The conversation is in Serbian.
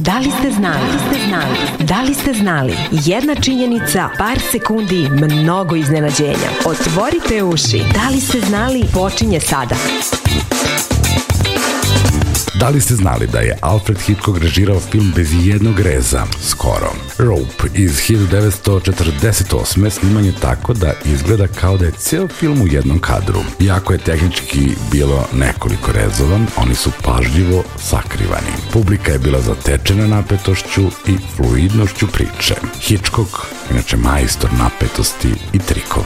Da li ste znali? Da li ste znali? Jedna činjenica, par sekundi, mnogo iznenađenja. Otvorite uši. Da li ste znali? Počinje sada. Da li ste znali da je Alfred Hitchcock režirao film bez jednog reza? Skoro. Rope iz 1948. sniman je tako da izgleda kao da je ceo film u jednom kadru. Iako je tehnički bilo nekoliko rezova, oni su pažljivo sakrivani. Publika je bila zatečena napetošću i fluidnošću priče. Hitchcock, inače majstor napetosti i trikova.